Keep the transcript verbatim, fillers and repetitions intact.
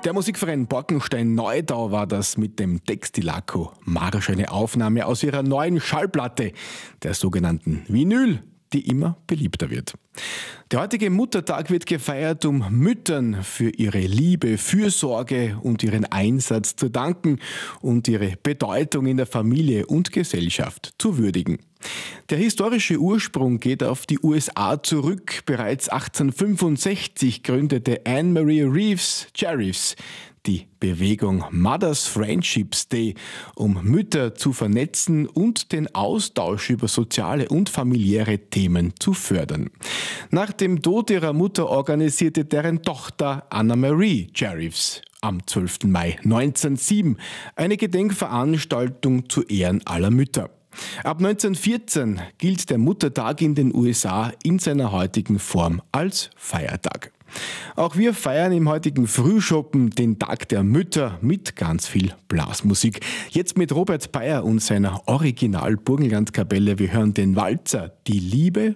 Der Musikverein Borkenstein-Neudau war das mit dem Textilacco. Marsch, eine Aufnahme aus ihrer neuen Schallplatte, der sogenannten Vinyl, die immer beliebter wird. Der heutige Muttertag wird gefeiert, um Müttern für ihre Liebe, Fürsorge und ihren Einsatz zu danken und ihre Bedeutung in der Familie und Gesellschaft zu würdigen. Der historische Ursprung geht auf die U S A zurück. Bereits achtzehnhundertfünfundsechzig gründete Anne Marie Reeves Sheriffs die Bewegung Mothers Friendships Day, um Mütter zu vernetzen und den Austausch über soziale und familiäre Themen zu fördern. Nach dem Tod ihrer Mutter organisierte deren Tochter Anna Marie Sheriffs am zwölften Mai neunzehnhundertsieben eine Gedenkveranstaltung zu Ehren aller Mütter. Ab neunzehnhundertvierzehn gilt der Muttertag in den U S A in seiner heutigen Form als Feiertag. Auch wir feiern im heutigen Frühschoppen den Tag der Mütter mit ganz viel Blasmusik. Jetzt mit Robert Beyer und seiner Original-Burgenlandkapelle. Wir hören den Walzer Die Liebe